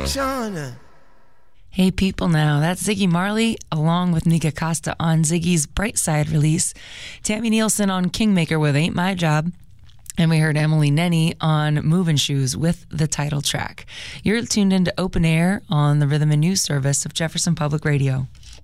Shauna. Hey people now, that's Ziggy Marley along with Nika Costa on Ziggy's Bright Side release, Tammy Nielsen on Kingmaker with Ain't My Job, and we heard Emily Nenny on Movin' Shoes with the title track. You're tuned into Open Air on the Rhythm and News Service of Jefferson Public Radio.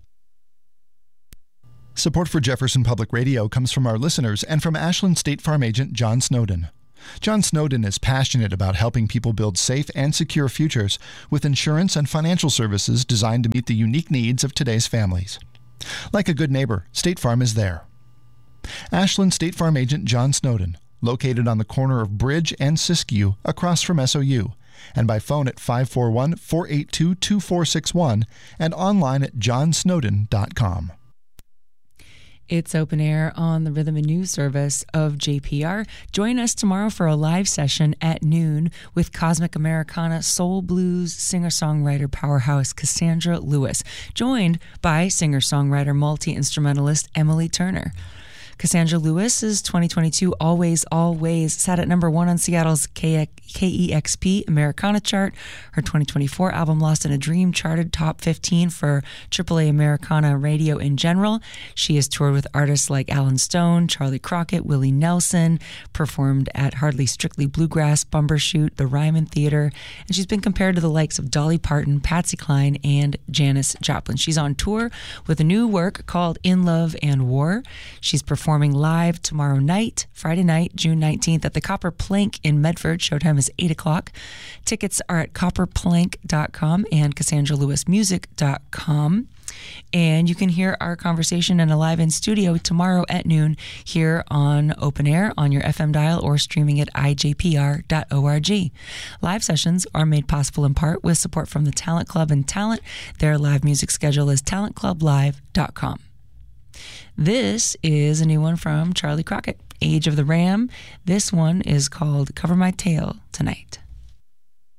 Support for Jefferson Public Radio comes from our listeners and from Ashland State Farm agent John Snowden. John Snowden is passionate about helping people build safe and secure futures with insurance and financial services designed to meet the unique needs of today's families. Like a good neighbor, State Farm is there. Ashland State Farm agent John Snowden, located on the corner of Bridge and Siskiyou across from SOU, and by phone at 541-482-2461 and online at johnsnowden.com. It's Open Air on the Rhythm and News Service of JPR. Join us tomorrow for a live session at noon with Cosmic Americana soul blues singer-songwriter powerhouse Cassandra Lewis, joined by singer-songwriter multi-instrumentalist Emily Turner. Cassandra Lewis's 2022 Always Always sat at number 1 on Seattle's KEXP Americana chart. Her 2024 album Lost in a Dream charted top 15 for AAA Americana radio in general. She has toured with artists like Alan Stone, Charlie Crockett, Willie Nelson, performed at Hardly Strictly Bluegrass, Bumbershoot, the Ryman Theater, and she's been compared to the likes of Dolly Parton, Patsy Cline, and Janis Joplin. She's on tour with a new work called In Love and War. She's performing live tomorrow night, Friday night, June 19th at the Copper Plank in Medford. Showtime is 8 o'clock. Tickets are at copperplank.com and CassandraLewisMusic.com. And you can hear our conversation and a live in studio tomorrow at noon here on Open Air on your FM dial or streaming at ijpr.org. Live sessions are made possible in part with support from the Talent Club and Talent. Their live music schedule is talentclublive.com. This is a new one from Charlie Crockett, Age of the Ram. This one is called Cover My Tail Tonight.